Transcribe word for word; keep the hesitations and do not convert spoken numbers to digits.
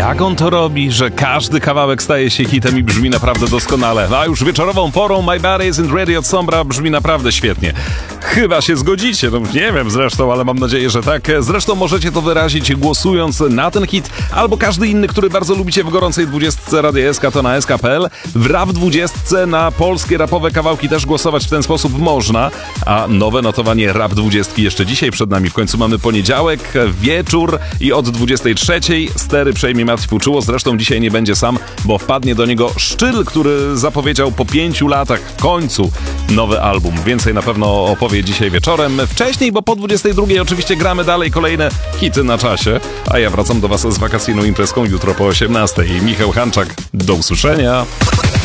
jak on to robi, że każdy kawałek staje się hitem i brzmi naprawdę doskonale. A już wieczorową porą My Body Isn't Ready od Sombra brzmi naprawdę świetnie. Chyba się zgodzicie, no nie wiem zresztą, ale mam nadzieję, że tak. Zresztą możecie to wyrazić głosując na ten hit, albo każdy inny, który bardzo lubicie w gorącej dwudziestce Radia S K, to na S K kropka P L. W Rap dwudziestce na polskie rapowe kawałki też głosować w ten sposób można, a nowe notowanie Rap dwudziestki jeszcze dzisiaj przed nami. W końcu mamy poniedziałek, wieczór i od dwudziestej trzeciej stery przejmie Martw Uczuło. Zresztą dzisiaj nie będzie sam, bo wpadnie do niego Szczyl, który zapowiedział po pięciu latach w końcu nowy album. Więcej na pewno opowie dzisiaj wieczorem. Wcześniej, bo po dwudziestej drugiej oczywiście gramy dalej kolejne hity na czasie, a ja wracam do was z wakacyjną imprezką jutro po osiemnastej. Michał Hanczak, do usłyszenia.